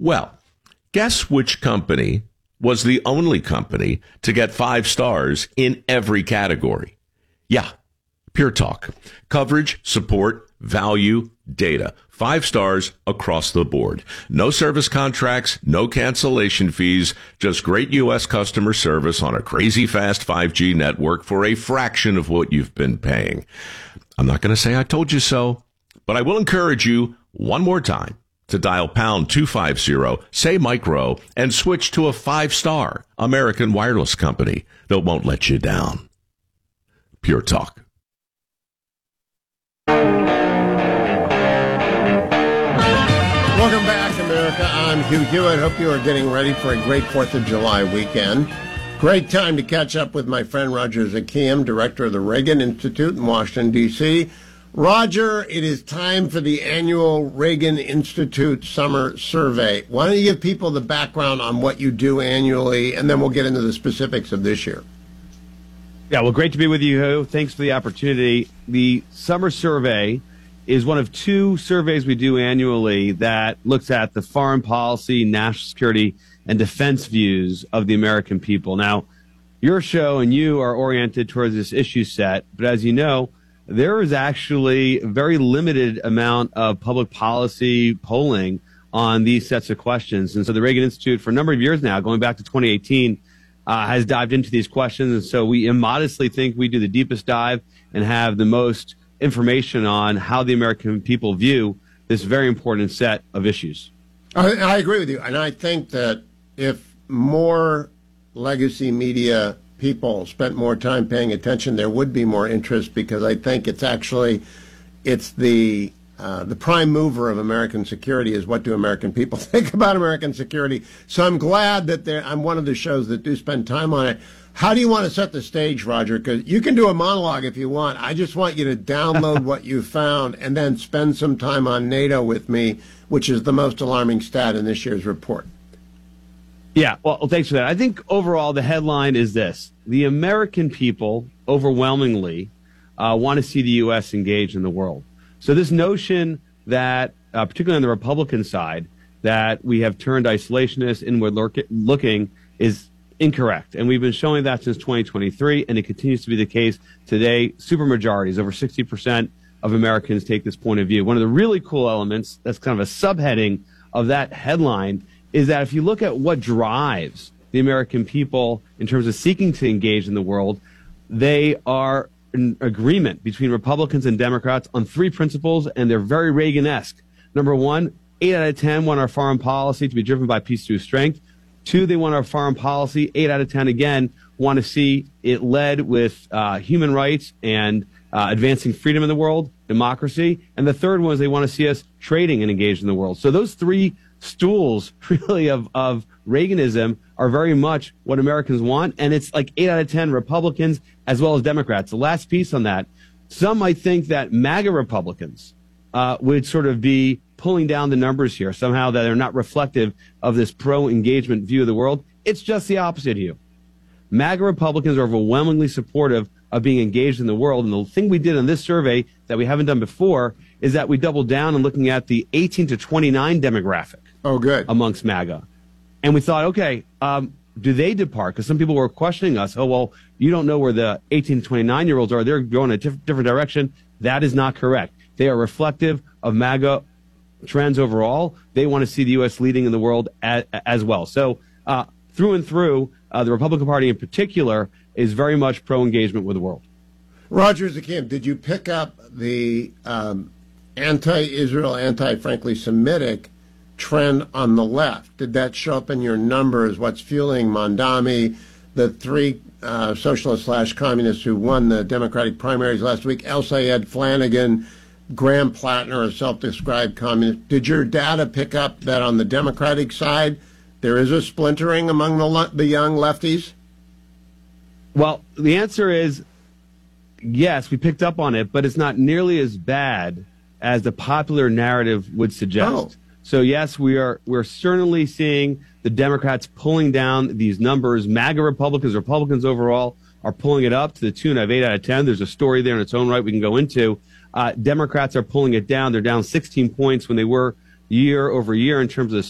Well, guess which company was the only company to get 5 stars in every category? Yeah, Pure Talk. Coverage, support, value, data. 5 stars across the board. No service contracts, no cancellation fees, just great U.S. customer service on a crazy fast 5G network for a fraction of what you've been paying. I'm not going to say I told you so, but I will encourage you one more time to dial pound 250, say micro, and switch to a 5-star American wireless company that won't let you down. Pure Talk. Welcome back, America. I'm Hugh Hewitt. Hope you are getting ready for a great 4th of July weekend. Great time to catch up with my friend Roger Zakiam, director of the Reagan Institute in Washington, D.C. Roger, it is time for the annual Reagan Institute Summer Survey. Why don't you give people the background on what you do annually, and then we'll get into the specifics of this year. Yeah, well, great to be with you, Hugh. Thanks for the opportunity. The Summer Survey is one of 2 surveys we do annually that looks at the foreign policy, national security, and defense views of the American people. Now, your show and you are oriented towards this issue set, but as you know, there is actually a very limited amount of public policy polling on these sets of questions. And so the Reagan Institute, for a number of years now, going back to 2018, has dived into these questions. And so we immodestly think we do the deepest dive and have the most information on how the American people view this very important set of issues. I agree with you. And I think that if more legacy media people spent more time paying attention, there would be more interest, because I think it's the prime mover of American security is what do American people think about American security. So I'm glad that I'm one of the shows that do spend time on it. How do you want to set the stage, Roger? Because you can do a monologue if you want. I just want you to download what you found and then spend some time on NATO with me, which is the most alarming stat in this year's report. Yeah, well, thanks for that. I think overall the headline is this. The American people overwhelmingly want to see the U.S. engage in the world. So this notion that, particularly on the Republican side, that we have turned isolationist, inward looking is incorrect. And we've been showing that since 2023, and it continues to be the case today. Supermajorities, over 60% of Americans take this point of view. One of the really cool elements, that's kind of a subheading of that headline, is that if you look at what drives the American people in terms of seeking to engage in the world, they are in agreement between Republicans and Democrats on 3 principles, and they're very Reagan-esque. Number 1, 8 out of 10 want our foreign policy to be driven by peace through strength. 2, they want our foreign policy, 8 out of 10 again, want to see it led with human rights and advancing freedom in the world, democracy. And the third one is they want to see us trading and engaged in the world. So those 3 stools really of Reaganism are very much what Americans want, and it's like 8 out of 10 Republicans as well as Democrats. The last piece on that, some might think that MAGA Republicans would sort of be pulling down the numbers here, somehow that they're not reflective of this pro-engagement view of the world. It's just the opposite, Hugh. MAGA Republicans are overwhelmingly supportive of being engaged in the world, and the thing we did on this survey that we haven't done before is that we doubled down on looking at the 18 to 29 demographic. Oh, good. Amongst MAGA. And we thought, okay, do they depart? Because some people were questioning us. Oh, well, you don't know where the 18 to 29-year-olds are. They're going a different direction. That is not correct. They are reflective of MAGA trends overall. They want to see the U.S. leading in the world as well. So through and through, the Republican Party in particular is very much pro-engagement with the world. Roger Zakiam, did you pick up the anti-Israel, frankly, Semitic trend on the left? Did that show up in your numbers? What's fueling Mondami, the 3 socialists/communists who won the Democratic primaries last week, El Sayed Flanagan, Graham Plattner, a self-described communist? Did your data pick up that on the Democratic side there is a splintering among the young lefties? Well, the answer is yes, we picked up on it, but it's not nearly as bad as the popular narrative would suggest. Oh. So yes, we're certainly seeing the Democrats pulling down these numbers. MAGA Republicans overall are pulling it up to the tune of 8 out of 10. There's a story there in its own right we can go into. Democrats are pulling it down. They're down 16 points when they were year over year in terms of the